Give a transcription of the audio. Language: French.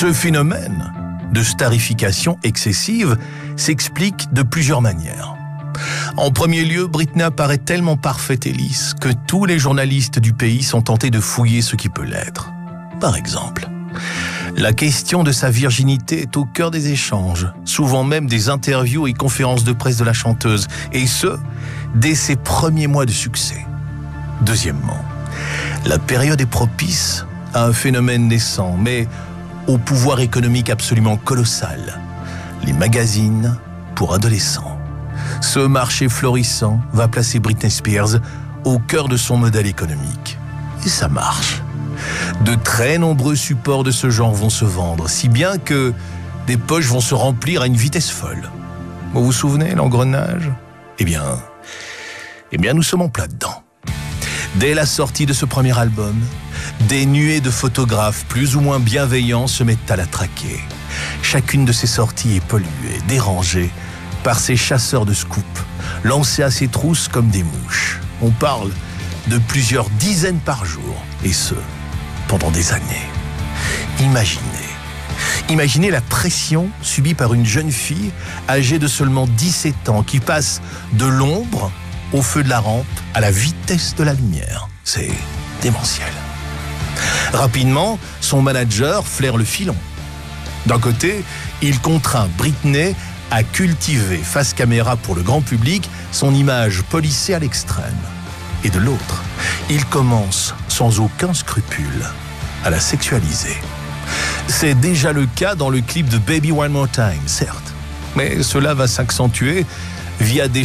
Ce phénomène de starification excessive s'explique de plusieurs manières. En premier lieu, Britney apparaît tellement parfaite et lisse que tous les journalistes du pays sont tentés de fouiller ce qui peut l'être. Par exemple, la question de sa virginité est au cœur des échanges, souvent même des interviews et conférences de presse de la chanteuse, et ce, dès ses premiers mois de succès. Deuxièmement, la période est propice à un phénomène naissant, mais au pouvoir économique absolument colossal, les magazines pour adolescents. Ce marché florissant va placer Britney Spears au cœur de son modèle économique. Et ça marche. De très nombreux supports de ce genre vont se vendre, si bien que des poches vont se remplir à une vitesse folle. Vous vous souvenez, l'engrenage ? Eh bien, nous sommes en plein dedans. Dès la sortie de ce premier album, des nuées de photographes plus ou moins bienveillants se mettent à la traquer. Chacune de ces sorties est polluée, dérangée par ces chasseurs de scoops, lancés à ses trousses comme des mouches. On parle de plusieurs dizaines par jour, et ce, pendant des années. Imaginez la pression subie par une jeune fille âgée de seulement 17 ans qui passe de l'ombre au feu de la rampe à la vitesse de la lumière. C'est démentiel. Rapidement, son manager flaire le filon. D'un côté, il contraint Britney à cultiver face caméra pour le grand public son image policée à l'extrême. Et de l'autre, il commence sans aucun scrupule à la sexualiser. C'est déjà le cas dans le clip de Baby One More Time, certes, mais cela va s'accentuer via des